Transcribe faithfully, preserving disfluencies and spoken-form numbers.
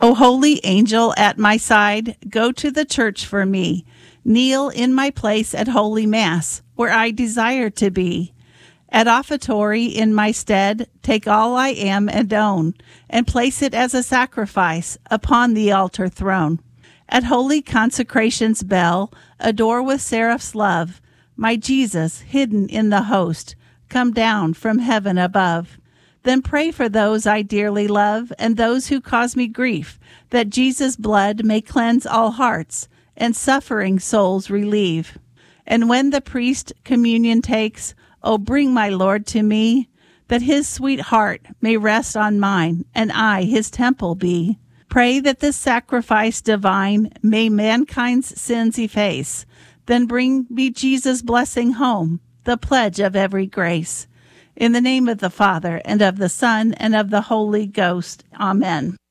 O holy angel at my side, go to the church for me. Kneel in my place at Holy Mass, where I desire to be. At offertory in my stead, take all I am and own, and place it as a sacrifice upon the altar throne. At holy consecration's bell, adore with seraph's love, my Jesus hidden in the host, come down from heaven above. Then pray for those I dearly love, and those who cause me grief, that Jesus' blood may cleanse all hearts, and suffering souls relieve. And when the priest communion takes, oh, bring my Lord to me, that his sweet heart may rest on mine, and I his temple be. Pray that this sacrifice divine may mankind's sins efface, then bring me Jesus' blessing home, the pledge of every grace. In the name of the Father, and of the Son, and of the Holy Ghost. Amen.